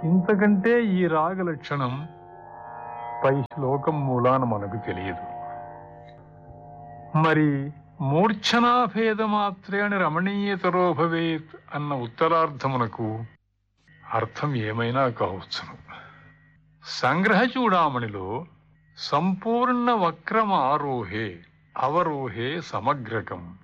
ఇంతకంటే ఈ రాగ లక్షణం పై శ్లోకం మూలాన మనకు తెలియదు. మరి మూర్ఛనాభేదమాత్రేణ రమణీయతరో భవేత్ అన్న ఉత్తరార్థమునకు అర్థం ఏమైనా కావచ్చును. సంగ్రహ చూడామణిలో సంపూర్ణ వక్రమారోహే అవరోహే సమగ్రకం